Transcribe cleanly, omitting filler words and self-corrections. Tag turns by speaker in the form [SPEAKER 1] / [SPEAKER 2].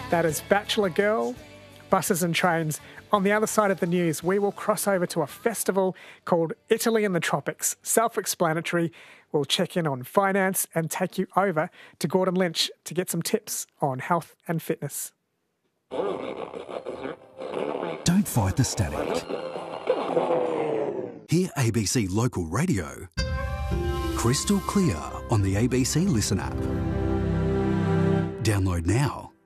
[SPEAKER 1] That is Bachelor Girl, Buses and Trains. On the other side of the news, we will cross over to a festival called Italy in the Tropics. Self-explanatory. We'll check in on finance and take you over to Gordon Lynch to get some tips on health and fitness.
[SPEAKER 2] Don't fight the static. Hear ABC Local Radio crystal clear on the ABC Listen app. Download now.